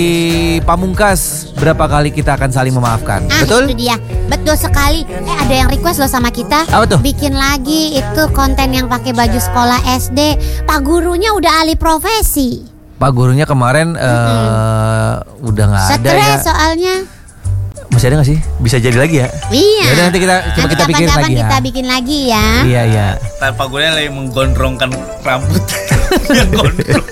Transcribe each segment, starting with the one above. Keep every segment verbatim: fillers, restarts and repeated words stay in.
Pamungkas, berapa kali kita akan saling memaafkan? Ah, Betul? itu dia. Betul sekali. Eh, ada yang request loh sama kita. Apa tuh? Bikin lagi itu konten yang pakai baju sekolah S D. Pak gurunya udah alih profesi. Pak gurunya kemarin uh, udah nggak ada ya. Stres soalnya. Masih ada nggak sih? Bisa jadi lagi ya? Iya. Yaudah, nanti kita coba Nanti kita pikir kapan-kapan lagi ya. kita bikin lagi ya. Iya iya. Tanpa gue lagi menggondrongkan rambut yang gondrong.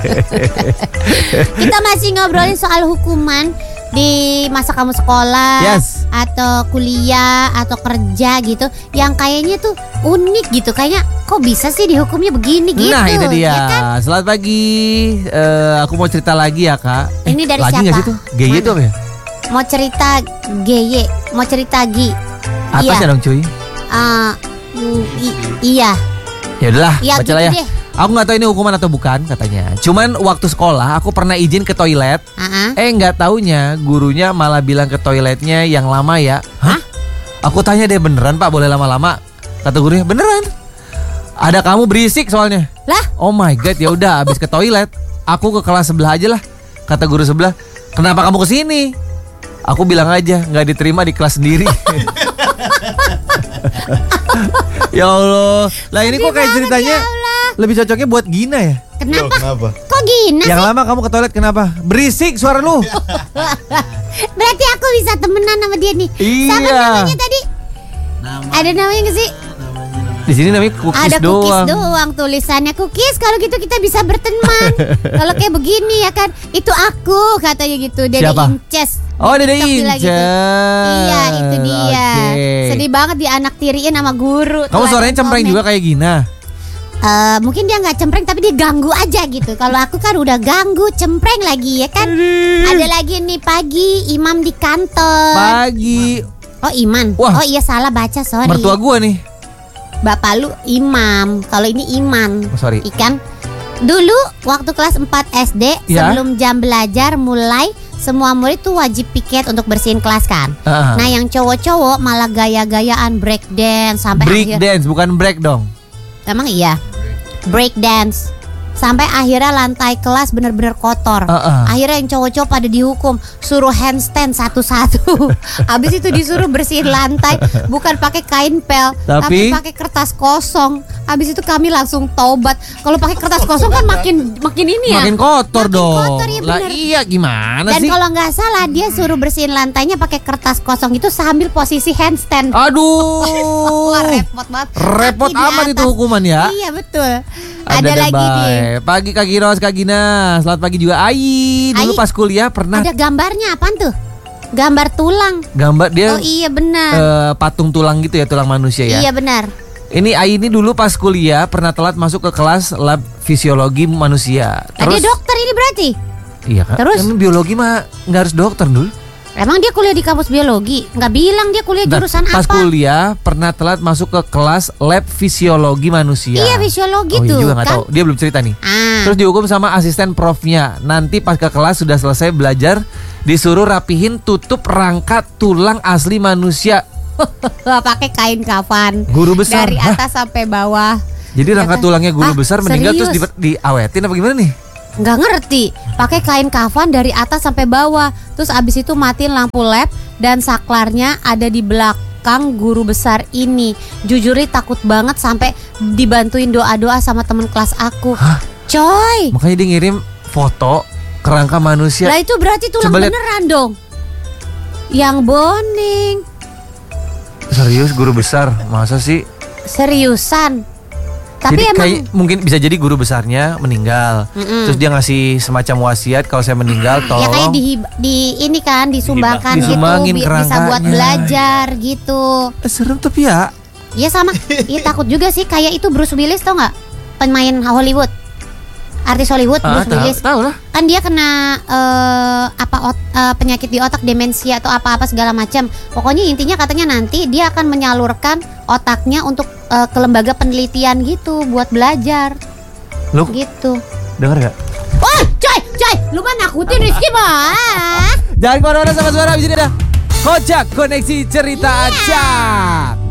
Kita masih ngobrolin soal hukuman di masa kamu sekolah, Yes. atau kuliah atau kerja gitu, yang kayaknya tuh unik gitu. Kayaknya kok bisa sih dihukumnya begini gitu. Nah itu dia. Ya kan? Selamat pagi. Eh, aku mau cerita lagi ya kak. Ini dari lagi siapa? nggak sih tuh? G Y Mana? itu apa ya? Mau cerita G Y, mau cerita G. Atasnya Iya. dong cuy. Uh, mm, i- iya. Ya udahlah, Ya, baca lah gitu ya. deh. Aku nggak tahu ini hukuman atau bukan katanya. Cuman waktu sekolah aku pernah izin ke toilet. Uh-uh. Eh nggak taunya gurunya malah bilang ke toiletnya yang lama ya. Hah? Aku tanya deh beneran pak boleh lama-lama? Kata gurunya beneran. Ada kamu berisik soalnya. Lah? Oh my god ya udah abis ke toilet. Aku ke kelas sebelah aja lah. Kata guru sebelah. Kenapa kamu kesini? Aku bilang aja nggak diterima di kelas sendiri. Ya Allah. Lah ini kok kayak banget, ceritanya ya Allah. lebih cocoknya buat Gina ya. Kenapa? Loh, kenapa? Kok gini Yang sih? lama kamu ke toilet kenapa? Berisik suara lu. Berarti aku bisa temenan sama dia nih. Iya. Siapa namanya tadi? Ada namanya nggak sih? Di sini namanya cookies Ada cookies doang. doang tulisannya cookies. Kalau gitu kita bisa berteman. Kalau kayak begini ya kan, itu aku katanya gitu. Dede Siapa? Inces. Oh, Dede TikTok bilang gitu. Inces. Iya itu dia. Oke. Sedih banget dianak tiriin sama guru. Kamu Tuh, suaranya ada cempreng komen. juga kayak Gina. Eh, mungkin dia nggak cempreng tapi dia ganggu aja gitu. Kalau aku kan udah ganggu, cempreng lagi ya kan. Ada lagi nih pagi Imam di kantor. Pagi. Oh Iman. Wah. Oh iya salah baca sorry. Mertua gua nih. Bapak lu Imam, kalau ini Iman. Oh, sorry. Ikan. Dulu waktu kelas empat S D Ya. sebelum jam belajar mulai, semua murid tuh wajib piket untuk bersihin kelas kan. Ah. Nah yang cowok-cowok malah gaya-gayaan break dance sampai Break akhir. dance bukan break dong. Emang iya. Break dance. Sampai akhirnya lantai kelas bener-bener kotor. Uh-uh. Akhirnya yang cowok-cowok pada dihukum, suruh handstand satu-satu. Habis itu disuruh bersihin lantai, bukan pakai kain pel, Tapi? tapi pakai kertas kosong. Habis itu kami langsung taubat. Kalau pakai kertas kosong kan makin makin ini ya. Makin kotor Makin dong. kotor, ya Lah bener. iya gimana Dan sih? kalau nggak salah dia suruh bersihin lantainya pakai kertas kosong itu sambil posisi handstand. Aduh. Wah, repot banget. Repot Kaki di amat itu atas. hukuman ya. Iya betul. Ada, Ada, deh, lagi nih. bye. Pagi Kak Ginos, Kak Gina. Selamat pagi juga Ai. Dulu Ai. pas kuliah pernah Ada gambarnya apaan tuh? Gambar tulang. gambar dia Oh iya benar. eh, patung tulang gitu ya, tulang manusia ya. Iya benar. Ini Ai ini dulu pas kuliah pernah telat masuk ke kelas lab fisiologi manusia. Nah, dia dokter ini berarti. Iya kan? Terus? Emang biologi mah nggak harus dokter dulu. Emang dia kuliah di kampus biologi? Nggak bilang dia kuliah Nah, jurusan pas apa? kuliah pernah telat masuk ke kelas lab fisiologi manusia. Iya fisiologi oh, iya tuh juga nggak kan. tahu. Dia belum cerita nih. Ah. Terus dihukum sama asisten profnya. Nanti pas ke kelas sudah selesai belajar, disuruh rapihin tutup rangka tulang asli manusia. Pakai kain kafan. Guru besar. Dari Hah? atas sampai bawah. Jadi rangka kan? tulangnya guru Ah, besar meninggal terus serius? di, diawetin apa gimana nih? Nggak ngerti. Pakai kain kafan dari atas sampai bawah. Terus abis itu matiin lampu lab dan saklarnya ada di belakang guru besar ini. Jujur nih takut banget sampai dibantuin doa-doa sama teman kelas aku. Hah? Coy. Makanya dia ngirim foto kerangka manusia. Lah itu berarti tulang Coba lihat. beneran dong. Yang boning. Serius guru besar, masa sih? Seriusan. Tapi Jadi emang kayak mungkin bisa jadi guru besarnya meninggal. Mm-mm. Terus dia ngasih semacam wasiat kalau saya meninggal ya tolong. kayak di, di ini kan disumbangkan gitu, Disumbangin bi- bisa buat kerangkanya. belajar gitu. Eh, serem tapi ya. Iya sama. Iya takut juga sih kayak itu Bruce Willis tau nggak? Pemain Hollywood. Artis Hollywood Ah, Bruce tahu, Willis. tahu lah. Kan dia kena eh, apa ot- eh, penyakit di otak, demensia atau apa-apa segala macam. Pokoknya intinya katanya nanti dia akan menyalurkan otaknya untuk eh, ke lembaga penelitian gitu buat belajar. Lu Gitu. denger gak? Wah, coy, coy, lu mah nakutin Rizky mah. Jangan kemana-mana sama suara abis ini dah. Kocak Koneksi Cerita Acak.